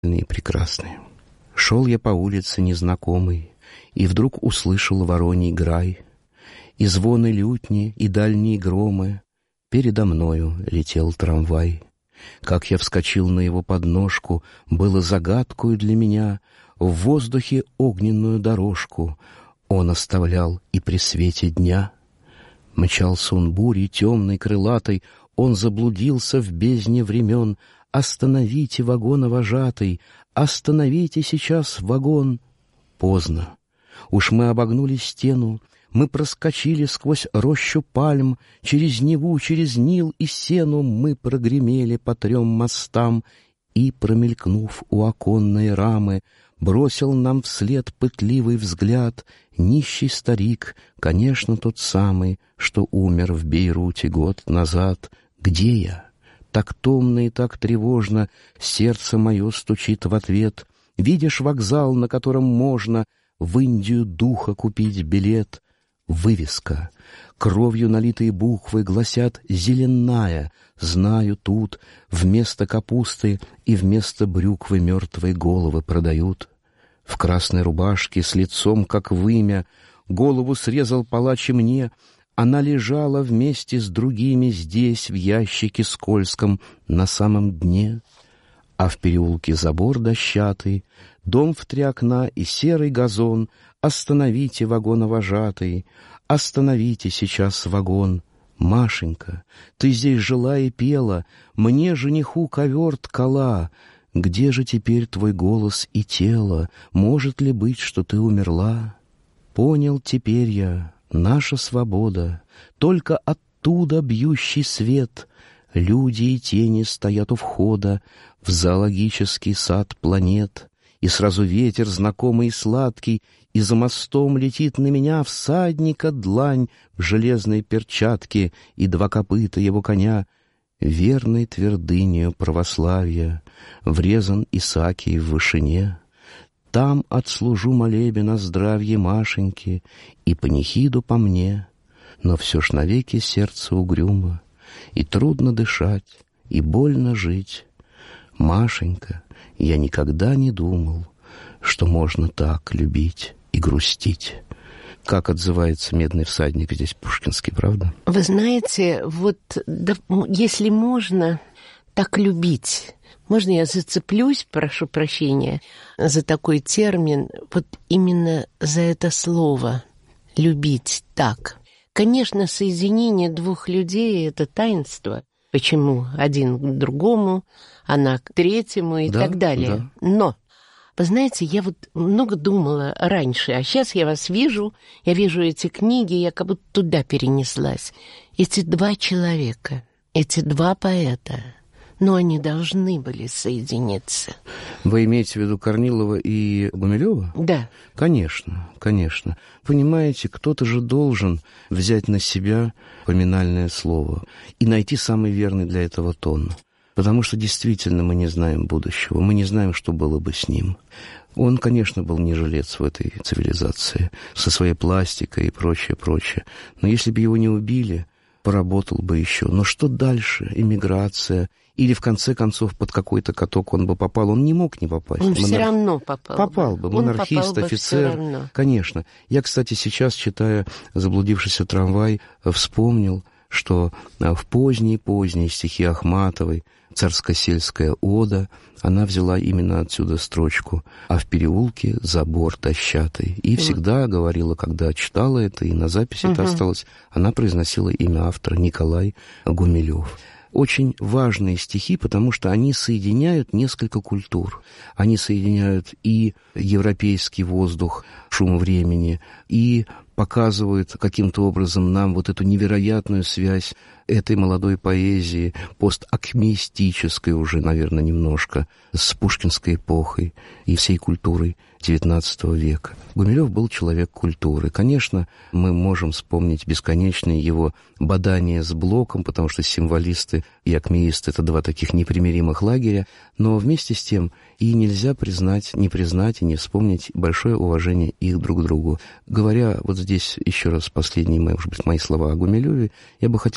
и прекрасные. Шел я по улице незнакомый, и вдруг услышал вороний грай, и звоны лютни, и дальние громы. Передо мною летел трамвай. Как я вскочил на его подножку, было загадкою для меня в воздухе огненную дорожку он оставлял и при свете дня. Мчался он бурей темной крылатой, он заблудился в бездне времен. Остановите, вагоновожатый, остановите сейчас вагон. Поздно. Уж мы обогнули стену, мы проскочили сквозь рощу пальм, через Неву, через Нил и Сену мы прогремели по 3 мостам, и, промелькнув у оконной рамы, бросил нам вслед пытливый взгляд нищий старик, конечно, тот самый, что умер в Бейруте год назад. Где я? Так томно и так тревожно сердце мое стучит в ответ. Видишь вокзал, на котором можно в Индию духа купить билет? Вывеска. Кровью налитые буквы гласят «Зеленая». Знаю, тут вместо капусты и вместо брюквы мертвые головы продают. В красной рубашке с лицом, как вымя, голову срезал палач и мне. Она лежала вместе с другими здесь, в ящике скользком, на самом дне. А в переулке забор дощатый, дом в 3 окна и серый газон. Остановите, вагоновожатый, остановите сейчас вагон. Машенька, ты здесь жила и пела, мне, жениху, ковер ткала. Где же теперь твой голос и тело? Может ли быть, что ты умерла? Понял теперь я, наша свобода, только оттуда бьющий свет. Люди и тени стоят у входа в зоологический сад планет. И сразу ветер, знакомый и сладкий, и за мостом летит на меня всадника длань в железной перчатке и 2 копыта его коня. Верной твердынею православия врезан Исаакий в вышине. Там отслужу молебен о здравье Машеньки и панихиду по мне. Но все ж навеки сердце угрюмо, и трудно дышать, и больно жить. Машенька, я никогда не думал, что можно так любить и грустить. Как отзывается «Медный всадник» здесь пушкинский, правда? Вы знаете, вот да, если можно так любить, можно я зацеплюсь, прошу прощения, за такой термин, вот именно за это слово «любить» так. Конечно, соединение 2 людей — это таинство. Почему один к другому, она к третьему и так далее. Да. Но, вы знаете, я вот много думала раньше, а сейчас я вас вижу, я вижу эти книги, я как будто туда перенеслась. Эти 2 человека, эти 2 поэта, но они должны были соединиться. Вы имеете в виду Корнилова и Гумилева? Да. Конечно, конечно. Понимаете, кто-то же должен взять на себя поминальное слово и найти самый верный для этого тон. Потому что действительно мы не знаем будущего, мы не знаем, что было бы с ним. Он, конечно, был не жилец в этой цивилизации, со своей пластикой и прочее, прочее. Но если бы его не убили, поработал бы еще. Но что дальше? Эмиграция? Или, в конце концов, под какой-то каток он бы попал? Он не мог не попасть. Он все равно попал. Попал бы. Монархист, офицер. Конечно. Я, кстати, сейчас, читая «Заблудившийся трамвай», вспомнил, что в поздние стихи Ахматовой «Царско-сельская ода», она взяла именно отсюда строчку «А в переулке забор дощатый». И всегда говорила, когда читала это, и на записи это осталось, она произносила имя автора Николай Гумилев. Очень важные стихи, потому что они соединяют несколько культур. Они соединяют и европейский воздух, шум времени, и показывают каким-то образом нам вот эту невероятную связь этой молодой поэзии, постакмеистической уже, наверное, немножко, с пушкинской эпохой и всей культурой XIX века. Гумилев был человек культуры. Конечно, мы можем вспомнить бесконечные его бадания с Блоком, потому что символисты и акмеисты — это 2 таких непримиримых лагеря, но вместе с тем и нельзя не признать и не вспомнить большое уважение их друг к другу. Говоря вот здесь еще раз последние, может быть, мои слова о Гумилеве, я бы хотел сказать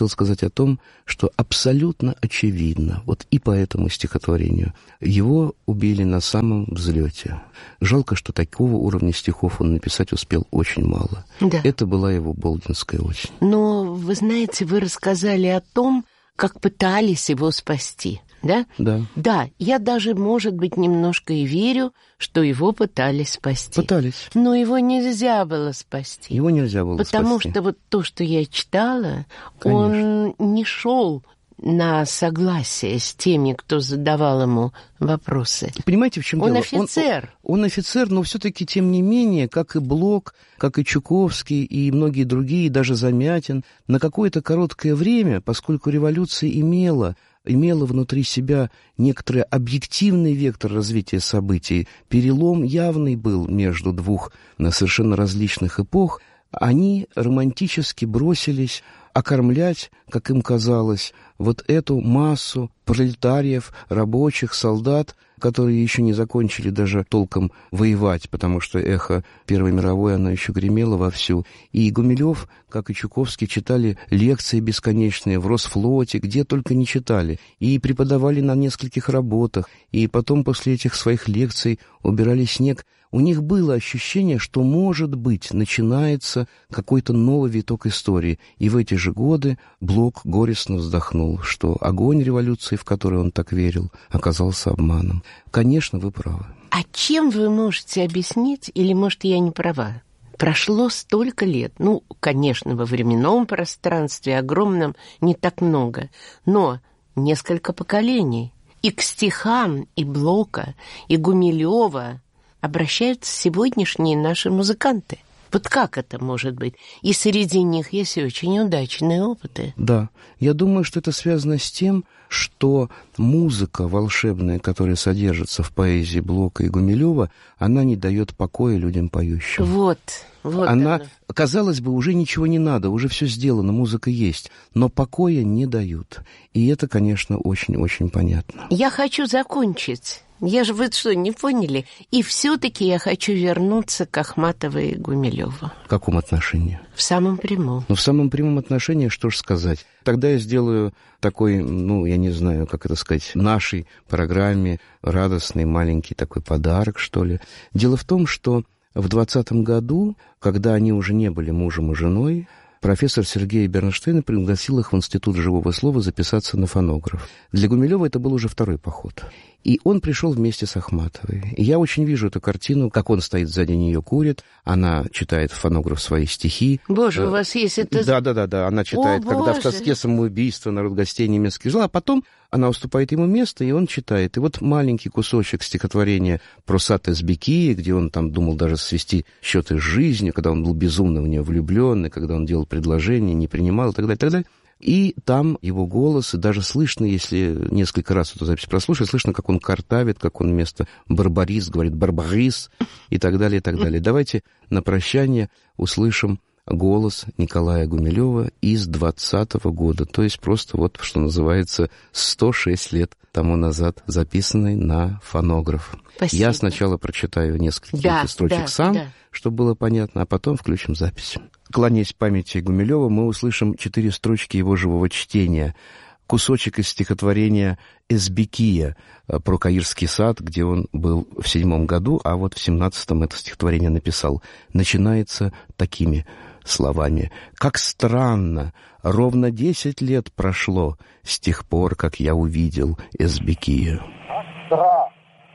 о том, что абсолютно очевидно, вот и по этому стихотворению, его убили на самом взлете. Жалко, что такого уровня стихов он написать успел очень мало. Да. Это была его болдинская осень. Но, вы знаете, вы рассказали о том, как пытались его спасти, да? Да. Да, я даже, может быть, немножко и верю, что его пытались спасти. Пытались. Но его нельзя было спасти. Его нельзя было спасти. Потому что вот то, что я читала, Конечно. Он не шел на согласие с теми, кто задавал ему вопросы. Понимаете, в чем дело? Он офицер. Он офицер, но все-таки, тем не менее, как и Блок, как и Чуковский, и многие другие, даже Замятин, на какое-то короткое время, поскольку революция имела внутри себя некоторый объективный вектор развития событий, перелом явный был между двух совершенно различных эпох, они романтически бросились окормлять, как им казалось, вот эту массу пролетариев, рабочих, солдат, которые еще не закончили даже толком воевать, потому что эхо Первой мировой, оно еще гремело вовсю. И Гумилев, как и Чуковский, читали лекции бесконечные в Росфлоте, где только не читали, и преподавали на нескольких работах, и потом после этих своих лекций убирали снег. У них было ощущение, что, может быть, начинается какой-то новый виток истории. И в эти же годы Блок горестно вздохнул, что огонь революции, в который он так верил, оказался обманом. Конечно, вы правы. А чем вы можете объяснить, или, может, я не права? Прошло столько лет. Ну, конечно, во временном пространстве огромном не так много, но несколько поколений. И к стихам и Блока, и Гумилева обращаются сегодняшние наши музыканты. Вот как это может быть? И среди них есть очень удачные опыты. Да, я думаю, что это связано с тем, что музыка волшебная, которая содержится в поэзии Блока и Гумилева, она не дает покоя людям поющим. Вот она, казалось бы, уже ничего не надо, уже все сделано, музыка есть, но покоя не дают. И это, конечно, очень-очень понятно. Я хочу закончить. Вы что, не поняли? И все-таки я хочу вернуться к Ахматовой и Гумилеву. В каком отношении? В самом прямом. Ну, в самом прямом отношении, что ж сказать. Тогда я сделаю такой, я не знаю, как это сказать, нашей программе радостный маленький такой подарок, что ли. Дело в том, что в 20-м году, когда они уже не были мужем и женой, профессор Сергей Бернштейн пригласил их в Институт живого слова записаться на фонограф. Для Гумилева это был уже второй поход. И он пришел вместе с Ахматовой. И я очень вижу эту картину, как он стоит сзади нее, курит, она читает в фонограф свои стихи. Боже, у вас есть это... Да, она читает, когда в тоске самоубийство, народ гостей немецких жил, а потом она уступает ему место, и он читает. И вот маленький кусочек стихотворения про сад Эзбекии, где он там думал даже свести счеты с жизнью, когда он был безумно в нее влюблен, и когда он делал предложение, не принимал, и так далее, и так далее. И там его голос, и даже слышно, если несколько раз эту запись прослушать, слышно, как он картавит, как он вместо «барбарис» говорит «барбарис» и так далее, и так далее. Давайте на прощание услышим голос Николая Гумилева из 20-го года, то есть просто вот, что называется, 106 лет тому назад, записанный на фонограф. Спасибо. Я сначала прочитаю несколько строчек сам, чтобы было понятно, а потом включим запись. Кланяясь памяти Гумилева, мы услышим 4 строчки его живого чтения. Кусочек из стихотворения «Эзбекия» про Каирский сад, где он был в 7 году, а вот в 17-м это стихотворение написал. Начинается такими словами: «Как странно, ровно 10 лет прошло с тех пор, как я увидел Эзбекию». Как странно,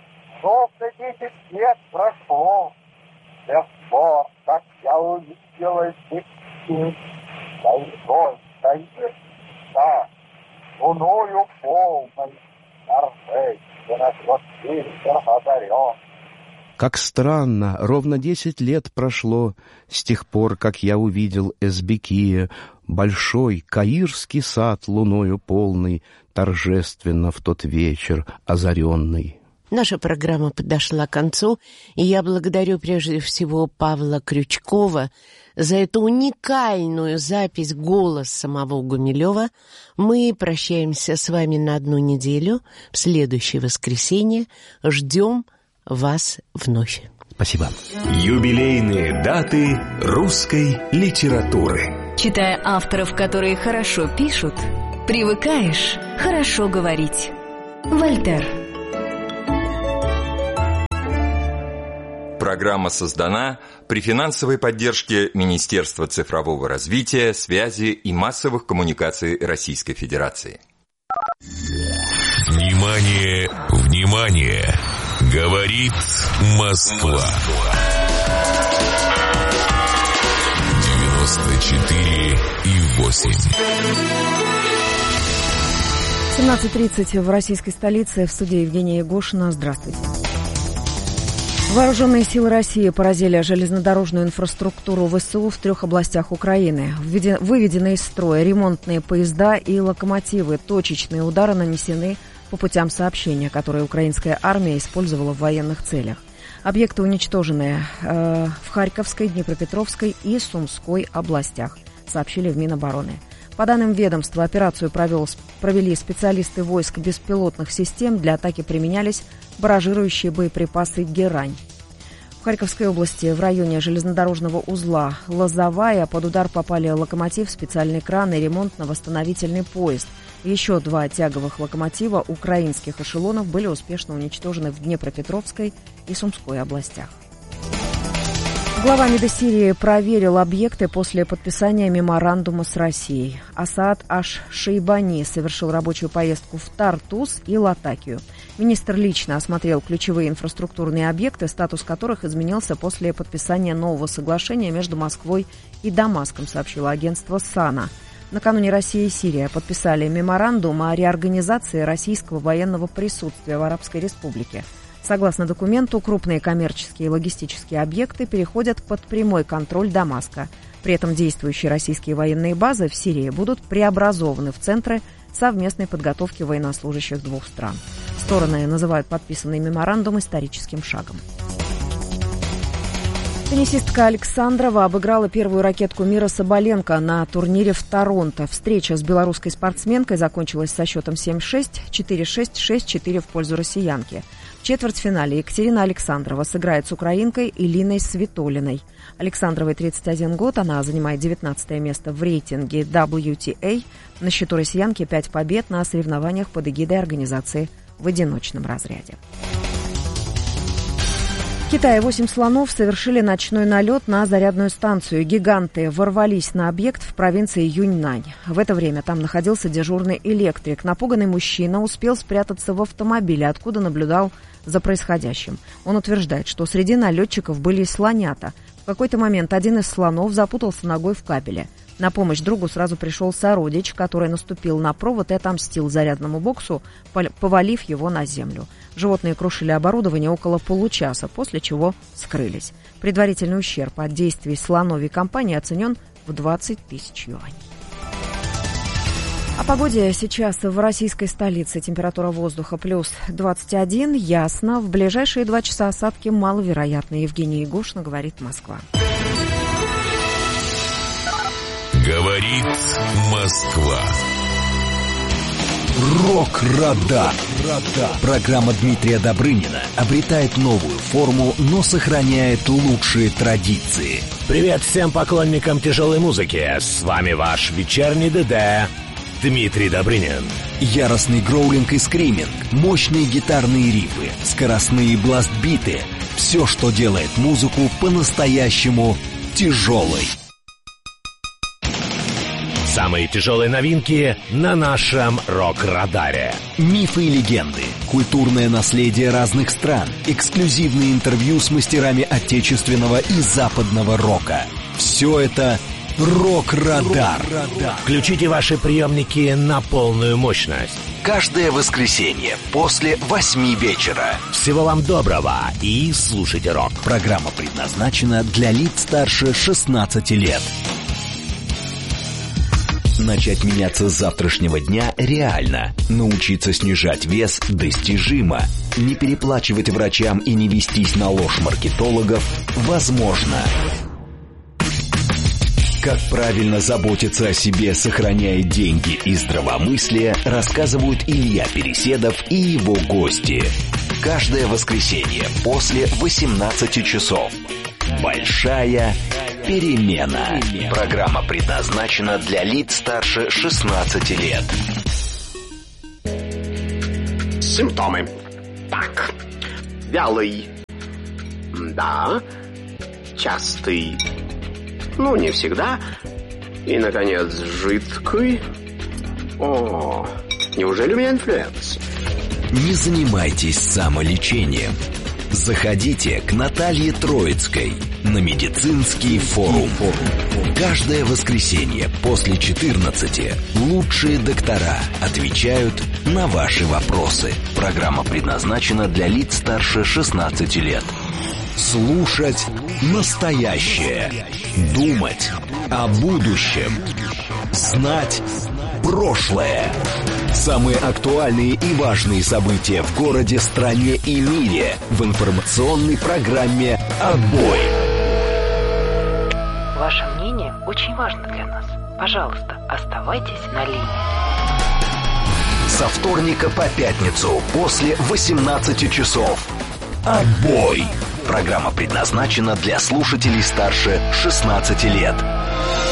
ровно 10 лет прошло с тех пор, как я увидел Эзбекию. Большой стоит, да, луною полной, торжественно вот вечер озарен. Как странно, ровно 10 лет прошло с тех пор, как я увидел Эзбекия, большой каирский сад луною полный, торжественно в тот вечер озаренный. Наша программа подошла к концу, и я благодарю прежде всего Павла Крючкова за эту уникальную запись голоса самого Гумилева. Мы прощаемся с вами на 1 неделю. В следующее воскресенье ждем вас вновь. Спасибо. Юбилейные даты русской литературы. Читая авторов, которые хорошо пишут, привыкаешь хорошо говорить. Вольтер. Программа создана при финансовой поддержке Министерства цифрового развития, связи и массовых коммуникаций Российской Федерации. Внимание, внимание! Говорит Москва. 94,8. 17:30 в российской столице. В студии Евгения Егошина. Здравствуйте. Вооруженные силы России поразили железнодорожную инфраструктуру ВСУ в 3 областях Украины. Выведены из строя ремонтные поезда и локомотивы. Точечные удары нанесены по путям сообщения, которые украинская армия использовала в военных целях. Объекты уничтожены в Харьковской, Днепропетровской и Сумской областях, сообщили в Минобороны. По данным ведомства, операцию провели специалисты войск беспилотных систем. Для атаки применялись барражирующие боеприпасы «Герань». В Харьковской области в районе железнодорожного узла Лозовая под удар попали локомотив, специальный кран и ремонтно-восстановительный поезд. Еще 2 тяговых локомотива украинских эшелонов были успешно уничтожены в Днепропетровской и Сумской областях. Глава МИДа Сирии проверил объекты после подписания меморандума с Россией. Асад Аш-Шейбани совершил рабочую поездку в Тартус и Латакию. Министр лично осмотрел ключевые инфраструктурные объекты, статус которых изменился после подписания нового соглашения между Москвой и Дамаском, сообщило агентство САНА. Накануне Россия и Сирия подписали меморандум о реорганизации российского военного присутствия в Арабской Республике. Согласно документу, крупные коммерческие и логистические объекты переходят под прямой контроль Дамаска. При этом действующие российские военные базы в Сирии будут преобразованы в центры совместной подготовки военнослужащих 2 стран. Стороны называют подписанный меморандум историческим шагом. Теннисистка Александрова обыграла первую ракетку мира Соболенко на турнире в Торонто. Встреча с белорусской спортсменкой закончилась со счетом 7-6, 4-6, 6-4 в пользу россиянки. В четвертьфинале Екатерина Александрова сыграет с украинкой Илиной Свитолиной. Александровой 31 год, она занимает 19 место в рейтинге WTA. На счету россиянки 5 побед на соревнованиях под эгидой организации в одиночном разряде. В Китае 8 слонов совершили ночной налет на зарядную станцию. Гиганты ворвались на объект в провинции Юньнань. В это время там находился дежурный электрик. Напуганный мужчина успел спрятаться в автомобиле, откуда наблюдал за происходящим. Он утверждает, что среди налетчиков были и слонята. В какой-то момент один из слонов запутался ногой в кабеле. На помощь другу сразу пришел сородич, который наступил на провод и отомстил зарядному боксу, повалив его на землю. Животные крушили оборудование около получаса, после чего скрылись. Предварительный ущерб от действий слоновой компании оценен в 20 тысяч юаней. О погоде сейчас в российской столице. Температура воздуха плюс 21, ясно. В ближайшие 2 часа осадки маловероятны. Евгения Егошина, говорит Москва. Говорит Москва. Рок-радар. Программа Дмитрия Добрынина обретает новую форму, но сохраняет лучшие традиции. Привет всем поклонникам тяжелой музыки. С вами ваш вечерний ДД Дмитрий Добрынин. Яростный гроулинг и скриминг, мощные гитарные рифы, скоростные бласт-биты. Все, что делает музыку по-настоящему тяжелой. Самые тяжелые новинки на нашем рок-радаре. Мифы и легенды, культурное наследие разных стран, эксклюзивные интервью с мастерами отечественного и западного рока. Все это рок-радар. Включите ваши приемники на полную мощность. Каждое воскресенье после 8 вечера. Всего вам доброго и слушайте рок. Программа предназначена для лиц старше 16 лет. Начать меняться с завтрашнего дня реально. Научиться снижать вес достижимо. Не переплачивать врачам и не вестись на ложь маркетологов возможно. Как правильно заботиться о себе, сохраняя деньги и здравомыслие, рассказывают Илья Переседов и его гости. Каждое воскресенье после 18 часов. Большая Перемена. Программа предназначена для лиц старше 16 лет. Симптомы. Так. Вялый. Да. Частый. Ну, не всегда. И, наконец, жидкий. О, неужели у меня инфлюенс? Не занимайтесь самолечением. Заходите к Наталье Троицкой на медицинский форум. Каждое воскресенье после 14 лучшие доктора отвечают на ваши вопросы. Программа предназначена для лиц старше 16 лет. Слушать настоящее. Думать о будущем. Знать прошлое. Самые актуальные и важные события в городе, стране и мире в информационной программе «Отбой». Ваше мнение очень важно для нас. Пожалуйста, оставайтесь на линии. Со вторника по пятницу после 18 часов. «Отбой». Программа предназначена для слушателей старше 16 лет.